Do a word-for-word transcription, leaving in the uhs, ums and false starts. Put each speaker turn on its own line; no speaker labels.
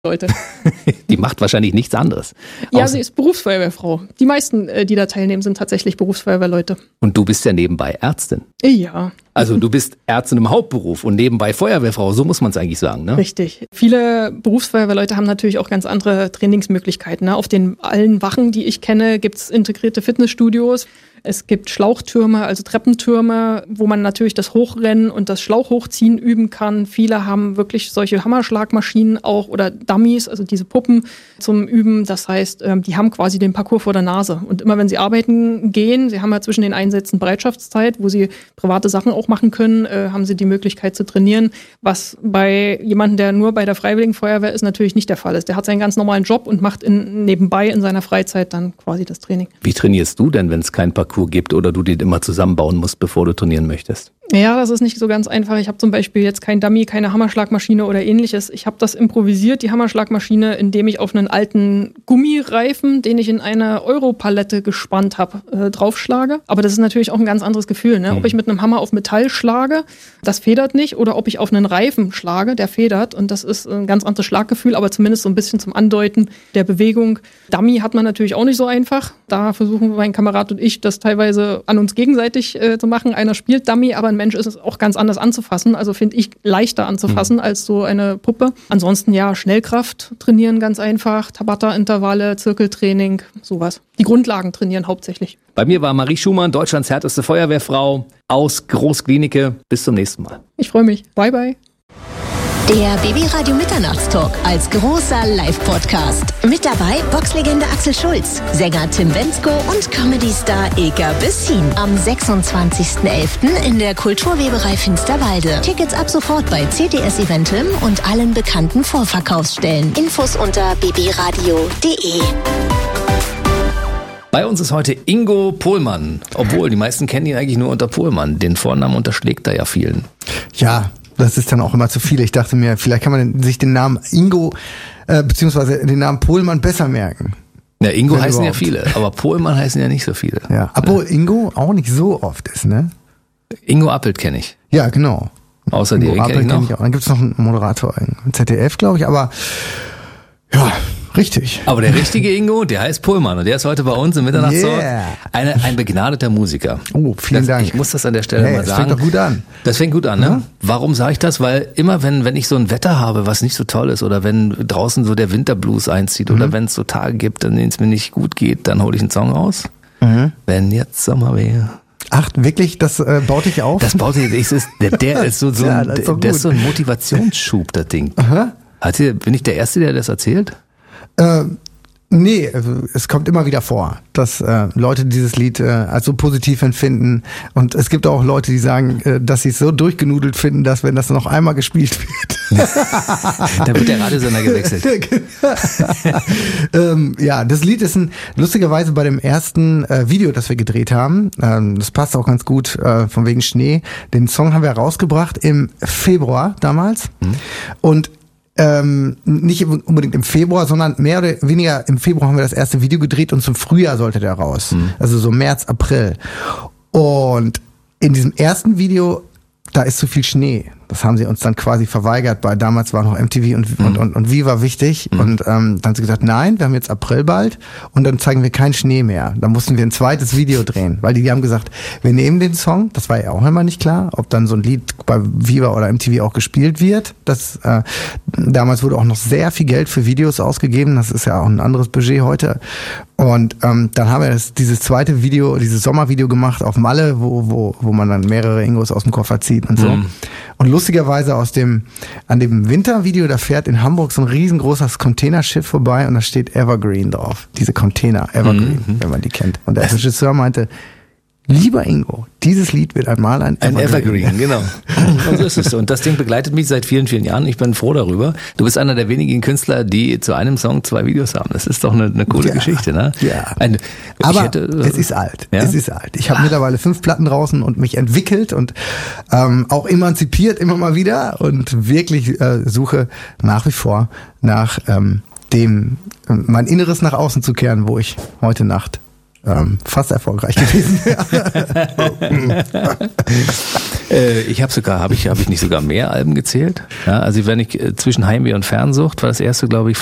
Leute.
Die macht wahrscheinlich nichts anderes.
Ja, sie ist Berufsfeuerwehrfrau. Die meisten, die da teilnehmen, sind tatsächlich Berufsfeuerwehrleute.
Und du bist ja nebenbei Ärztin.
Ja.
Also du bist Ärztin im Hauptberuf und nebenbei Feuerwehrfrau, so muss man es eigentlich sagen, ne?
Richtig. Viele Berufsfeuerwehrleute haben natürlich auch ganz andere Trainingsmöglichkeiten. Ne? Auf den allen Wachen, die ich kenne, gibt es integrierte Fitnessstudios. Es gibt Schlauchtürme, also Treppentürme, wo man natürlich das Hochrennen und das Schlauchhochziehen üben kann. Viele haben wirklich solche Hammerschlagmaschinen auch oder Dummies, also diese Puppen zum Üben. Das heißt, die haben quasi den Parcours vor der Nase. Und immer wenn sie arbeiten gehen, sie haben ja zwischen den Einsätzen Bereitschaftszeit, wo sie private Sachen auch machen können, haben sie die Möglichkeit zu trainieren, was bei jemandem, der nur bei der Freiwilligen Feuerwehr ist, natürlich nicht der Fall ist. Der hat seinen ganz normalen Job und macht in, nebenbei in seiner Freizeit dann quasi das Training.
Wie trainierst du denn, wenn es kein Parcours gibt oder du den immer zusammenbauen musst, bevor du trainieren möchtest?
Ja, das ist nicht so ganz einfach. Ich habe zum Beispiel jetzt kein Dummy, keine Hammerschlagmaschine oder ähnliches. Ich habe das improvisiert, die Hammerschlagmaschine, indem ich auf einen alten Gummireifen, den ich in eine Europalette gespannt habe, äh, draufschlage. Aber das ist natürlich auch ein ganz anderes Gefühl. Ne? Mhm. Ob ich mit einem Hammer auf Metall schlage, das federt nicht. Oder ob ich auf einen Reifen schlage, der federt. Und das ist ein ganz anderes Schlaggefühl, aber zumindest so ein bisschen zum Andeuten der Bewegung. Dummy hat man natürlich auch nicht so einfach. Da versuchen mein Kamerad und ich, das teilweise an uns gegenseitig äh, zu machen. Einer spielt Dummy, aber ein Mensch ist es auch ganz anders anzufassen. Also finde ich leichter anzufassen mhm. als so eine Puppe. Ansonsten ja, Schnellkraft trainieren ganz einfach, Tabata-Intervalle, Zirkeltraining, sowas. Die Grundlagen trainieren hauptsächlich.
Bei mir war Marie Schumann, Deutschlands härteste Feuerwehrfrau aus Großklinike. Bis zum nächsten Mal.
Ich freue mich. Bye, bye.
Der B B-Radio Mitternachtstalk als großer Live-Podcast. Mit dabei Boxlegende Axel Schulz, Sänger Tim Bendzko und Comedy-Star Ilka Bessin. Am sechsundzwanzigsten elften in der Kulturweberei Finsterwalde. Tickets ab sofort bei C T S Eventim und allen bekannten Vorverkaufsstellen. Infos unter b b radio punkt d e.
Bei uns ist heute Ingo Pohlmann. Obwohl, die meisten kennen ihn eigentlich nur unter Pohlmann. Den Vornamen unterschlägt er ja vielen.
Ja, das ist dann auch immer zu viel. Ich dachte mir, vielleicht kann man sich den Namen Ingo äh, beziehungsweise den Namen Pohlmann besser merken.
Ja, Ingo
Wenn
heißen
überhaupt.
ja viele, aber Pohlmann heißen ja nicht so viele.
Ja, obwohl Ingo auch nicht so oft ist, ne?
Ingo Appelt kenne ich.
Ja, genau.
Außer dir,
Ingo
den kenne ich
Appelt kenn
noch.
ich auch. Dann gibt's noch einen Moderator im Z D F, glaube ich, aber ja, richtig.
Aber der richtige Ingo, der heißt Pohlmann und der ist heute bei uns im Mitternachtstalk.
Yeah.
Eine, ein begnadeter Musiker.
Oh, vielen
das,
Dank.
Ich muss das an der Stelle
Hey,
mal
das
sagen.
fängt doch gut an.
Das fängt gut an, ne?
Ja.
Warum sage ich das? Weil immer wenn, wenn ich so ein Wetter habe, was nicht so toll ist oder wenn draußen so der Winterblues einzieht mhm. oder wenn es so Tage gibt, an denen es mir nicht gut geht, dann hole ich einen Song raus. Mhm. Wenn jetzt Sommer wäre.
Ach, wirklich? Das äh, baut dich auf?
Das baut dich, ist, der, der ist so, so,
Ja,
ein,
das ist doch
der
gut.
ist so ein Motivationsschub, das Ding.
Aha.
Hat hier, bin ich der Erste, der das erzählt?
Äh, nee, also es kommt immer wieder vor, dass äh, Leute dieses Lied äh, als so positiv empfinden. Und es gibt auch Leute, die sagen, äh, dass sie es so durchgenudelt finden, dass wenn das noch einmal gespielt wird.
Da wird der Radiosender gewechselt.
ähm, ja, das Lied ist ein, lustigerweise bei dem ersten äh, Video, das wir gedreht haben, ähm, das passt auch ganz gut, äh, von wegen Schnee. Den Song haben wir rausgebracht im Februar damals. Mhm. Und Ähm, nicht unbedingt im Februar, sondern mehr oder weniger im Februar haben wir das erste Video gedreht und zum Frühjahr sollte der raus. Mhm. Also so März, April. Und in diesem ersten Video, da ist zu viel Schnee. Das haben sie uns dann quasi verweigert, weil damals war noch M T V und, mhm. und, und, und Viva wichtig. Mhm. Und ähm, dann haben sie gesagt, nein, wir haben jetzt April bald und dann zeigen wir keinen Schnee mehr. Dann mussten wir ein zweites Video drehen, weil die, die haben gesagt, wir nehmen den Song, das war ja auch immer nicht klar, ob dann so ein Lied bei Viva oder M T V auch gespielt wird. Das äh, damals wurde auch noch sehr viel Geld für Videos ausgegeben, das ist ja auch ein anderes Budget heute. Und ähm, dann haben wir das, dieses zweite Video, dieses Sommervideo gemacht auf Malle, wo, wo, wo man dann mehrere Ingos aus dem Koffer zieht und so. Mhm. Und lustigerweise aus dem, an dem Wintervideo, da fährt in Hamburg so ein riesengroßes Containerschiff vorbei und da steht Evergreen drauf. Diese Container, Evergreen, mhm. wenn man die kennt. Und der Regisseur meinte, lieber Ingo, dieses Lied wird einmal ein Evergreen.
Ein Evergreen, genau. Und so ist es. Und das Ding begleitet mich seit vielen, vielen Jahren. Ich bin froh darüber. Du bist einer der wenigen Künstler, die zu einem Song zwei Videos haben. Das ist doch eine, eine coole
ja,
Geschichte, ne?
Ja.
Ein,
Aber
hätte,
es ist alt.
Ja?
Es ist alt. Ich habe mittlerweile fünf Platten draußen und mich entwickelt und ähm, auch emanzipiert immer mal wieder und wirklich äh, suche nach wie vor nach ähm, dem, äh, mein Inneres nach außen zu kehren, wo ich heute Nacht ähm, fast erfolgreich gewesen wäre.
äh, ich habe sogar, habe ich, habe ich nicht sogar mehr Alben gezählt? Ja, also wenn ich äh, zwischen Heimweh und Fernsucht war das erste, glaube ich,